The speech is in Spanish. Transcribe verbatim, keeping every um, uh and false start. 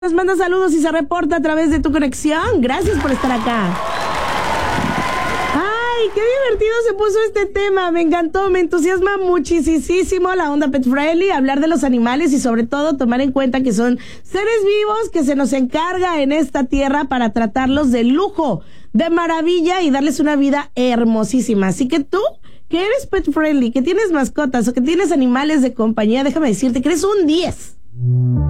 Nos manda saludos y se reporta a través de tu conexión. Gracias por estar acá. Ay, qué divertido se puso este tema. Me encantó, me entusiasma muchísimo la onda pet friendly, hablar de los animales y sobre todo tomar en cuenta que son seres vivos que se nos encarga en esta tierra para tratarlos de lujo, de maravilla y darles una vida hermosísima. Así que tú, que eres pet friendly, que tienes mascotas o que tienes animales de compañía, déjame decirte que eres un diez.